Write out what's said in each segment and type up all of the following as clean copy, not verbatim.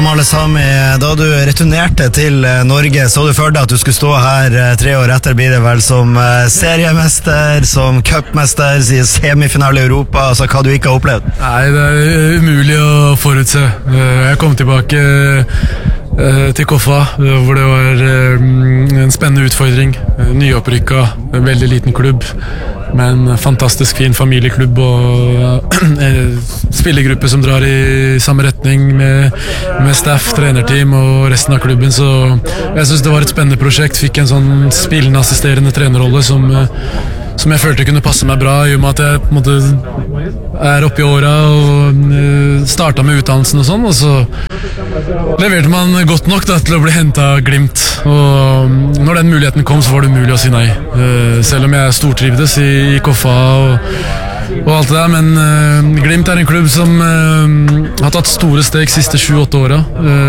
Male Sami, da du returnerte til Norge, så du for deg at du skulle stå her 3 år etter, blir det vel som seriemester, som cupmester, semifinale i Europa, altså hva du ikke har opplevd? Nei, det er umulig å forutse. Jeg kom tilbake til Koffa, hvor det var en spennende utfordring. Nyopprykka, en veldig liten klubb, men fantastisk fin familieklubb og spillergruppe som drar i samme retning med staff, trenerteam og resten av klubben. Så jeg synes det var et spennende prosjekt. Fikk en sånn spillende assisterende trenerrolle som jeg følte kunne passe meg bra, i og med at jeg på en måte er oppe i åra og starta med utdannelsen og sånn, og så leverte man godt nok da, til å bli hentet av Glimt, og når den muligheten kom, så var det umulig å si nei, selv om jeg stortrivdes i Koffa og alt det der, men Glimt er en klubb som har tatt store steg siste 7-8 åra,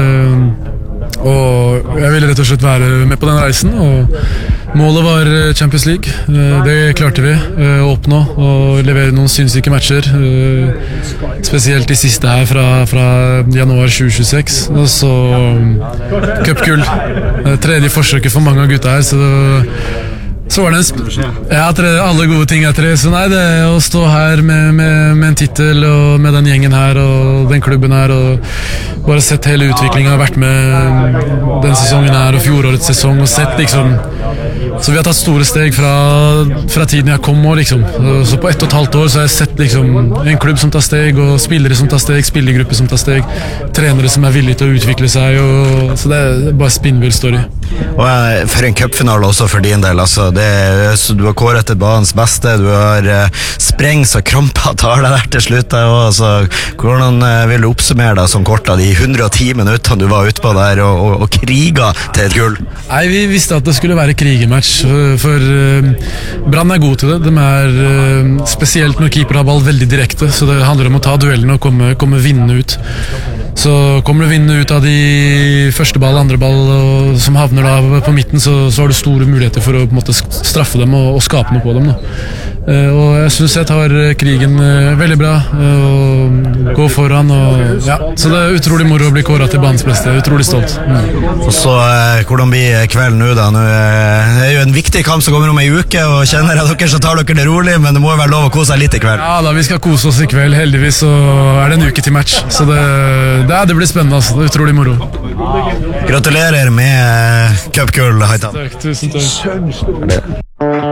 og jeg ville rett og slett være med på den reisen, og målet var Champions League. Det klarte vi å oppnå og levere noen sinnssyke matcher, spesielt de siste her fra januar 2026, og så cupgull, tredje forsøket for mange av gutta her, så var det alle gode ting er 3, så nei, det å stå her med en titel og med den gjengen her og den klubben her og bare sett hele utviklingen, har vært med den sesongen her og fjorårets sesong og sett liksom, så vi har tatt store steg fra tiden jeg kom også liksom, så på 1,5 år så har jeg sett liksom en klubb som tar steg og spillere som tar steg, spillergruppe som tar steg, trenere som er villige til å utvikle seg, så det er bare spinnvill story. Og for en cupfinale også for din del, altså du har kåret til banens beste, du har sprengt så krampa tar deg der til slutt, og altså, hvordan vil du oppsummere deg som kort av de 110 minuttene du var ute på der og kriga til et gull? Nei, vi visste at det skulle være krigematch, for Brann er god til det, de er spesielt når keeper har ball veldig direkte, så det handler om å ta duellene og komme vinnende ut. Så kommer du vinnende ut av de første ball, andre ball som havner da på midten, så har du store muligheter for å på en måte straffe dem og skape noe på dem da. Og jeg synes jeg tar krigen veldig bra og går foran ja, så det er utrolig moro å bli kåret til banens beste, utrolig stolt. Og så hvordan blir kvelden nå da? Nå det er jo en viktig kamp som kommer om en uke, og kjenner jeg dere så tar dere det rolig, men det må jo være lov å kose seg litt i kveld. Ja da, vi skal kose oss i kveld, heldigvis så er det en uke til match, så det blir spennende, altså. Det er utrolig moro. Gratulerer med cupgull, Haitan. Takk, tusen takk.